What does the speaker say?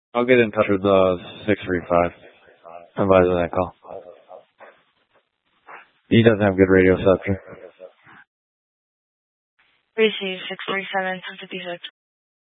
I'll get in touch with 635. Advise on that call. He doesn't have good radio reception. Receive 637 256.